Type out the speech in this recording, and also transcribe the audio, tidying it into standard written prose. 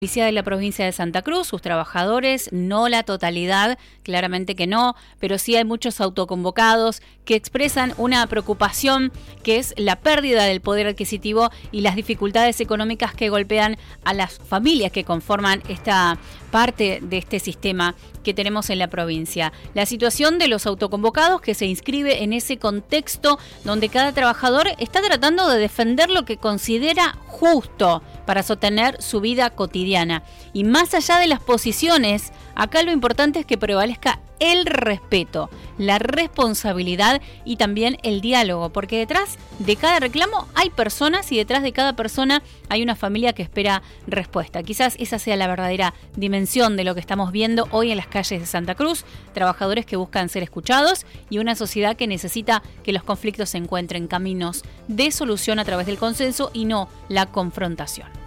Policía de la provincia de Santa Cruz, sus trabajadores, no la totalidad, claramente que no, pero sí hay muchos autoconvocados que expresan una preocupación que es la pérdida del poder adquisitivo y las dificultades económicas que golpean a las familias que conforman esta parte de este sistema que tenemos en la provincia. La situación de los autoconvocados que se inscribe en ese contexto donde cada trabajador está tratando de defender lo que considera justo para sostener su vida cotidiana. Y más allá de las posiciones, acá lo importante es que prevalezca el respeto, la responsabilidad y también el diálogo, porque detrás de cada reclamo hay personas y detrás de cada persona hay una familia que espera respuesta. Quizás esa sea la verdadera dimensión de lo que estamos viendo hoy en las calles de Santa Cruz, trabajadores que buscan ser escuchados y una sociedad que necesita que los conflictos se encuentren caminos de solución a través del consenso y no la confrontación.